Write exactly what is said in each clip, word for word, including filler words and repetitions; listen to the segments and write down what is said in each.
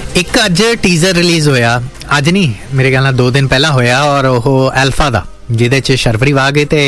एक अज teaser release होया, अज नहीं मेरे ख्याल दो दिन पहला होया, और वो एल्फा दा जिहदे च शर्वरी वाघ ते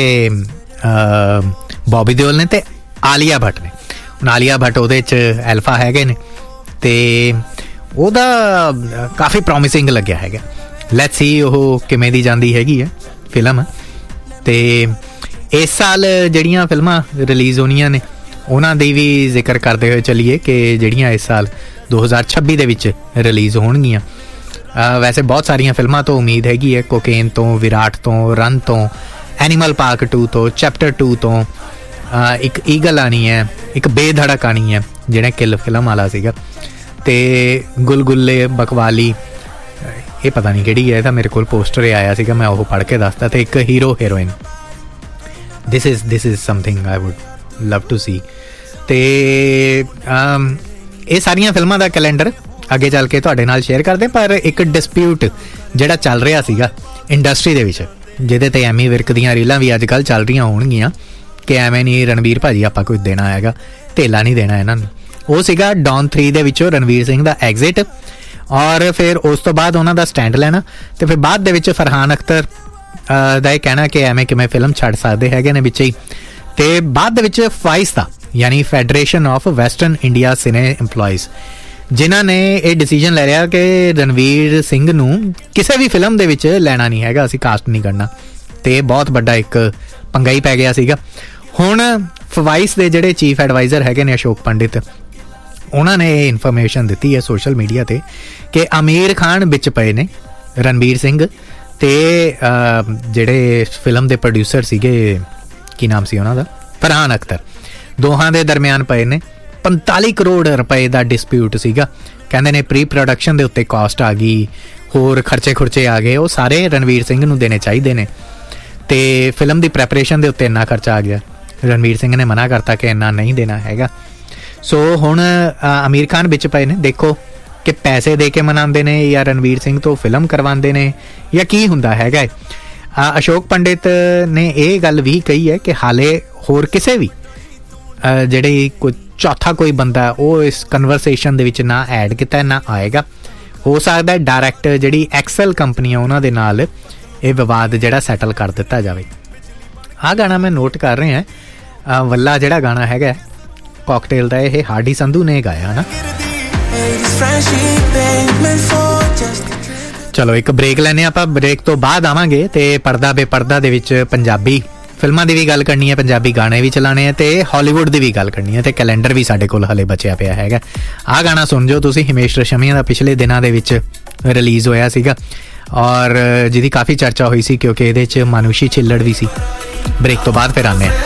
बॉबी देओल ने ते आलिया भट्ट ने। हुण आलिया भट्ट उहदे च एल्फा हैगे ने ते ओहदा काफ़ी प्रॉमिसिंग लग्या हैगा। लैट्स सी ओह किवें दी जांदी हैगी है फिल्म। ते इस साल जिहड़ियां फिल्मां रिलीज़ होणियां ने उन्हां दी भी जिक्र करदे होए चलीए कि जिहड़ियां इस साल दो हज़ार छब्बी दे विच रिलीज़ होणगियां। वैसे बहुत सारियां फिल्मां तो उम्मीद हैगी है, कोकेन तो, विराट तो, रन तो, एनीमल पार्क टू तो, चैप्टर टू तो, एक ईगल आनी है, एक बेधड़क आनी है जिहड़ा किल फिल्म वाला सीगा, ते गुलगुल्ले बकवाली, ये पता नहीं किहड़ी है, इहदा मेरे कोल पोस्टर आया सीगा, मैं वो पढ़ के दसदा, ते एक hero heroine. This is this is something I would love to सी। ते ये सारियां फिल्मां दा कैलेंडर अगे चल के तुहाडे नाल शेयर करदे। पर एक डिस्प्यूट जिहड़ा चल रहा सीगा इंडस्ट्री दे विच, जिहदे ते एमी विर्क दियां रीलां भी अजकल चल रही होणगियां कि एवें नहीं रणवीर भाजी आपां कुछ देना हैगा, धेला नहीं देना इन्हां नूं। वो सीगा डॉन थ्री दे विचों रणवीर सिंह दा एग्जिट, और फिर उस तो बाद उन्हां दा स्टैंड लैना, ते फिर बाद दे विच फरहान अख्तर दा ये कहना कि एवें किवें फिल्म छड्ड सकदे हैगे ने विच ही। ते बाद दे विच फाइस दा यानी फैडरेशन ऑफ वैसटर्न इंडिया सिने इंपलॉइज, जिन्हां ने ये डिसीजन ले लिया कि रणवीर सिंह नूं किसी भी फिल्म दे विच लैना नहीं हैगा, असीं कास्ट नहीं करना। ते बहुत बड़ा एक पंगा ही पै गया सीगा। हुण फवाइस दे जिहड़े चीफ एडवाइजर हैगे ने अशोक पंडित, उन्होंने ये इन्फॉर्मेशन दी है सोशल मीडिया ते कि आमिर खान विच पए ने, रणवीर सिंह ते जिहड़े फिल्म दे प्रोड्यूसर सीगे, की नाम सी उन्हां दा, फरहान अख्तर, दोहां दे दरम्यान पए ने पैंताली करोड़ रुपए का डिस्प्यूट सीगा। कहंदे ने प्री प्रोडक्शन दे उत्ते कॉस्ट आ गई, होर खर्चे खुर्चे आ गए, वो सारे रणवीर सिंह नूं देने चाहिए ने, ते फिल्म की प्रैपरेशन दे उत्ते इन्ना खर्चा आ गया। रणवीर सिंह ने मना करता कि इन्ना नहीं देना हैगा। सो हुण आमिर खान विच पए ने, देखो कि पैसे दे के मनाते ने या रणवीर सिंह तो फिल्म करवाते ने या की हुंदा हैगा। अशोक पंडित ने यह गल भी कही है कि हाले होर किसी भी जिहड़े कोई चौथा कोई बंदा वो इस कन्वरसेशन दे विच ना ऐड किता ना आएगा। हो सकदा है डायरैक्ट जिहड़ी एक्सल कंपनी उन्हां दे नाल ये विवाद जिहड़ा सैटल कर दिता जाए। आ गाना मैं नोट कर रहे हैं, वल्ला जिहड़ा गाना हैगा कॉकटेल दा, ये हार्डी संधू ने गाया ना। चलो एक ब्रेक लैने आपां, ब्रेक तो बाद आवांगे ते पर्दा बेपर्दा दे विच पंजाबी फिल्मां दी भी गल करनी है, पंजाबी गाने भी चलाने हैं, ते हॉलीवुड दी भी गल करनी है, ते कैलेंडर भी साडे कोल हले बचिया पिया हैगा। आ गाना सुन जो तुसीं, हिमेश रेशमिया दा पिछले दिनां दे विच रिलीज़ होया सीगा और जिहदी काफ़ी चर्चा हुई सी क्योंकि इहदे च मानुषी छिल्लड़ भी सी। ब्रेक तो बाद फिर आने हैं।